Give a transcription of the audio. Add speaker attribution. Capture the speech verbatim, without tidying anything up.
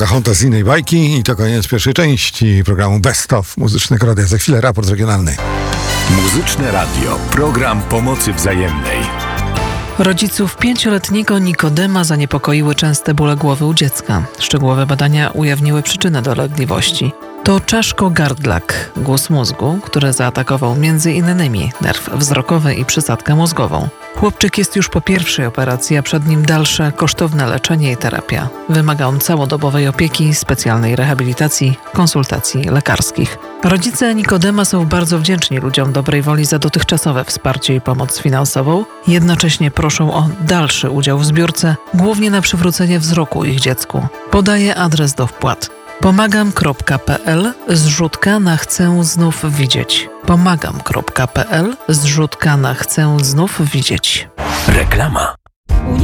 Speaker 1: fantazyjnej bajki i to koniec pierwszej części programu Best of Muzycznego Radia. Za chwilę raport regionalny.
Speaker 2: Muzyczne Radio. Program pomocy wzajemnej.
Speaker 3: Rodziców pięcioletniego Nikodema zaniepokoiły częste bóle głowy u dziecka. Szczegółowe badania ujawniły przyczynę dolegliwości. To czaszko-gardlak, guz mózgu, który zaatakował między innymi nerw wzrokowy i przysadkę mózgową. Chłopczyk jest już po pierwszej operacji, a przed nim dalsze kosztowne leczenie i terapia. Wymaga on całodobowej opieki, specjalnej rehabilitacji, konsultacji lekarskich. Rodzice Nikodema są bardzo wdzięczni ludziom dobrej woli za dotychczasowe wsparcie i pomoc finansową. Jednocześnie proszą o dalszy udział w zbiórce, głównie na przywrócenie wzroku ich dziecku. Podaję adres do wpłat. pomagam kropka pe el zrzutka na chcę znów widzieć. pomagam kropka pe el zrzutka na chcę znów widzieć.
Speaker 2: Reklama.